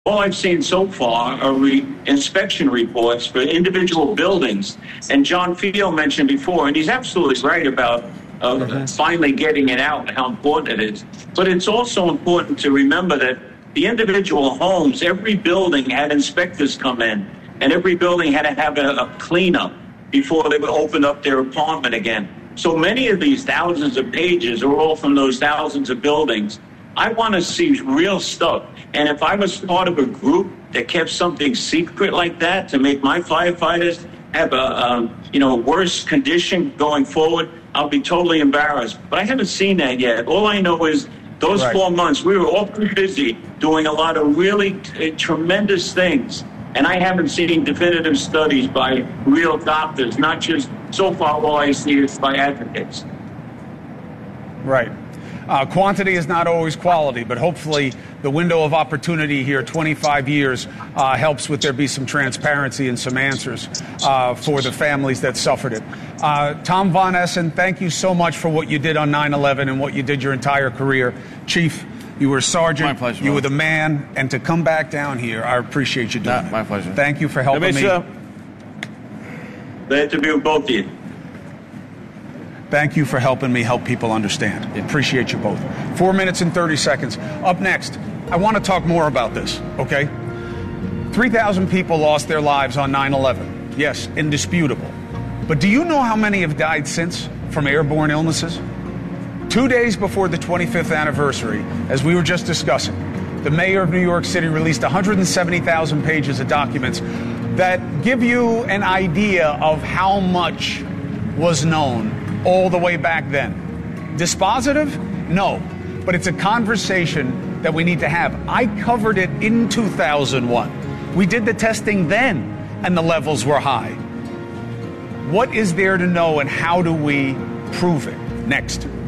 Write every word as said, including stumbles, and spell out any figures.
All I've seen so far are re- inspection reports for individual buildings. And John Field mentioned before, and he's absolutely right about uh, mm-hmm. finally getting it out and how important it is. But it's also important to remember that the individual homes, every building had inspectors come in, and every building had to have a, a cleanup before they would open up their apartment again. So many of these thousands of pages are all from those thousands of buildings. I want to see real stuff. And if I was part of a group that kept something secret like that to make my firefighters have a um, you know worse condition going forward, I'll be totally embarrassed. But I haven't seen that yet. All I know is those right. four months, we were all pretty busy doing a lot of really t- tremendous things. And I haven't seen definitive studies by real doctors, not just, so far all I see is by advocates. Right. Uh, quantity is not always quality, but hopefully the window of opportunity here, twenty-five years, uh, helps with there be some transparency and some answers uh, for the families that suffered it. Uh, Tom Von Essen, thank you so much for what you did on nine eleven and what you did your entire career. Chief, you were a sergeant, my pleasure, you were the man, and to come back down here, I appreciate you doing nah, it. My pleasure. Thank you for helping me. Glad to be with both of you. Thank you for helping me help people understand. Appreciate you both. Four minutes and thirty seconds. Up next, I want to talk more about this, okay? three thousand people lost their lives on nine eleven. Yes, indisputable. But do you know how many have died since from airborne illnesses? Two days before the twenty-fifth anniversary, as we were just discussing, the mayor of New York City released one hundred seventy thousand pages of documents that give you an idea of how much was known all the way back then. Dispositive? No. But it's a conversation that we need to have. I covered it in two thousand one. We did the testing then, and the levels were high. What is there to know, and how do we prove it? Next.